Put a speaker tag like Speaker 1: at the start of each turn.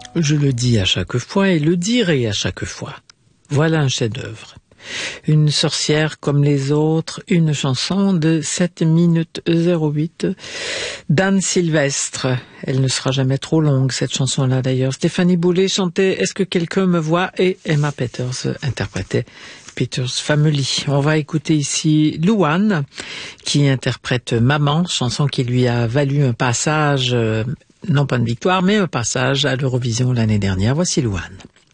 Speaker 1: Je le dis à chaque fois et le dirai à chaque fois. Voilà un chef-d'œuvre. Une sorcière comme les autres, une chanson de 7 minutes 08 d'Anne Sylvestre. Elle ne sera jamais trop longue, cette chanson-là d'ailleurs. Stéphanie Boulay chantait « Est-ce que quelqu'un me voit ?» et Emma Peters interprétait Peters Family. On va écouter ici Louane qui interprète Maman, chanson qui lui a valu un passage, non pas une victoire, mais un passage à l'Eurovision l'année dernière. Voici Louane.